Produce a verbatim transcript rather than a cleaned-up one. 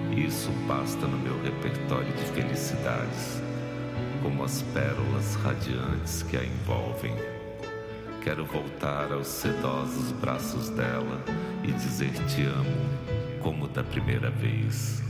Isso basta no meu repertório de felicidades, como as pérolas radiantes que a envolvem. Quero voltar aos sedosos braços dela e dizer te amo como da primeira vez.